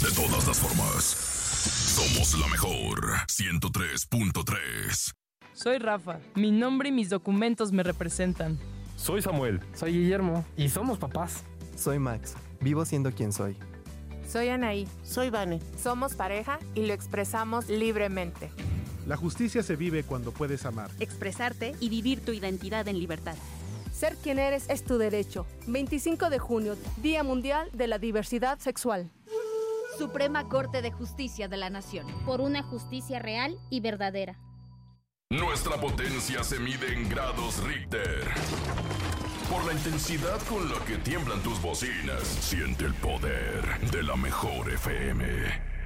De todas las formas, somos la mejor 103.3. Soy Rafa. Mi nombre y mis documentos me representan. Soy Samuel. Soy Guillermo. Y somos papás. Soy Max. Vivo siendo quien soy. Soy Anaí. Soy Vane. Somos pareja y lo expresamos libremente. La justicia se vive cuando puedes amar, expresarte y vivir tu identidad en libertad. Ser quien eres es tu derecho. 25 de junio, Día Mundial de la Diversidad Sexual. Suprema Corte de Justicia de la Nación. Por una justicia real y verdadera. Nuestra potencia se mide en grados Richter. Por la intensidad con la que tiemblan tus bocinas, siente el poder de la mejor FM.